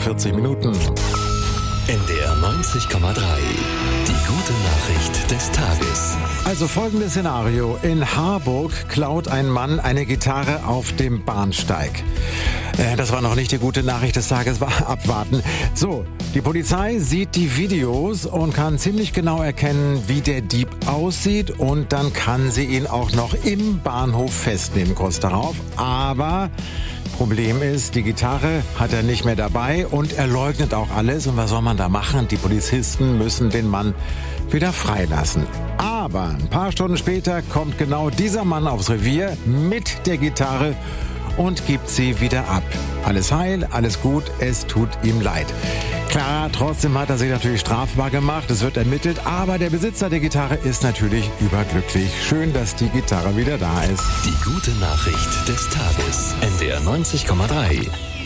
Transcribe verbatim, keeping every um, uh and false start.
vierzig Minuten. N D R neunzig Komma drei. Die gute Nachricht des Tages. Also folgendes Szenario. In Harburg klaut ein Mann eine Gitarre auf dem Bahnsteig. Äh, das war noch nicht die gute Nachricht des Tages, war abwarten. So, die Polizei sieht die Videos und kann ziemlich genau erkennen, wie der Dieb aussieht. Und dann kann sie ihn auch noch im Bahnhof festnehmen, kurz darauf. Aber Problem ist, die Gitarre hat er nicht mehr dabei und er leugnet auch alles. Und was soll man da machen? Die Polizisten müssen den Mann wieder freilassen. Aber ein paar Stunden später kommt genau dieser Mann aufs Revier mit der Gitarre und gibt sie wieder ab. Alles heil, alles gut, es tut ihm leid. Klar, trotzdem hat er sich natürlich strafbar gemacht, es wird ermittelt, aber der Besitzer der Gitarre ist natürlich überglücklich. Schön, dass die Gitarre wieder da ist. Die gute Nachricht des Tages. N D R neunzig Komma drei.